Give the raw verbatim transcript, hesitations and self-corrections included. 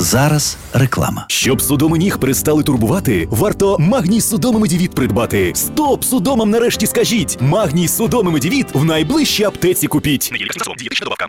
Зараз реклама. Щоб судоми ніг перестали турбувати, варто Магній Судоми Медівіт придбати. Стоп судомам нарешті скажіть! Магній Судоми Медівіт в найближчій аптеці купіть.